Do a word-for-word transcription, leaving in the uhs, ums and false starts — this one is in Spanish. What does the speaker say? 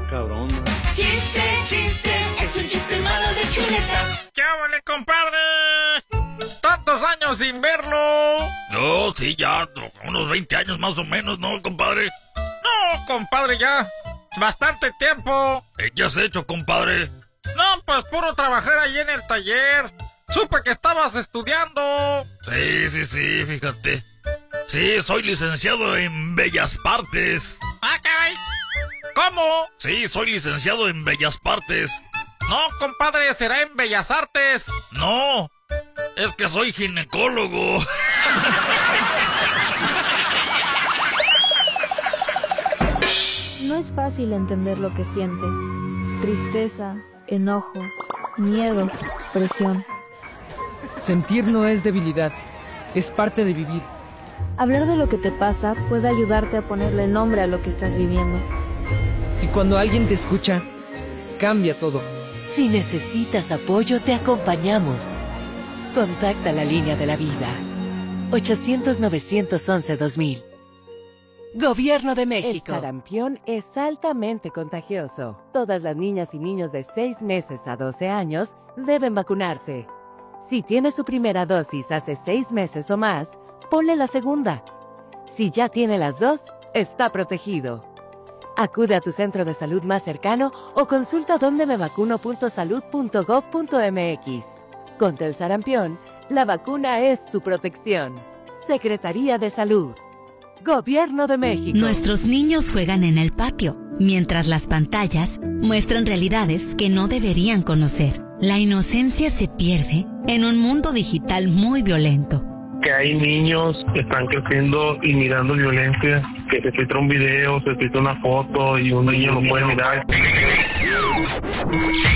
cabrón. Chiste, chiste, es un chiste malo de chuletas. ¿Qué vale, compadre? Tantos años sin verlo. No, sí, ya, unos veinte años más o menos, ¿no, compadre? No, compadre, ya. Bastante tiempo. ¿Eh, ¿Qué has hecho, compadre? No, pues puro trabajar ahí en el taller. Supe que estabas estudiando. Sí, sí, sí, fíjate. Sí, soy licenciado en Bellas Partes. Ah, caray. ¿Cómo? Sí, soy licenciado en Bellas Partes. No, compadre, será en Bellas Artes. No, es que soy ginecólogo. No es fácil entender lo que sientes. Tristeza, enojo, miedo, presión. Sentir no es debilidad, es parte de vivir. Hablar de lo que te pasa puede ayudarte a ponerle nombre a lo que estás viviendo. Y cuando alguien te escucha, cambia todo. Si necesitas apoyo, te acompañamos. Contacta la línea de la vida. ochocientos, novecientos once, dos mil. Gobierno de México. El sarampión es altamente contagioso. Todas las niñas y niños de seis meses a doce años deben vacunarse. Si tiene su primera dosis hace seis meses o más, ponle la segunda. Si ya tiene las dos, está protegido. Acude a tu centro de salud más cercano o consulta donde me vacuno punto salud punto gov punto mx. Contra el sarampión, la vacuna es tu protección. Secretaría de Salud. Gobierno de México. Nuestros niños juegan en el patio, mientras las pantallas muestran realidades que no deberían conocer. La inocencia se pierde en un mundo digital muy violento. Que hay niños que están creciendo y mirando violencia, que se filtra un video, se filtra una foto y un niño lo puede mirar.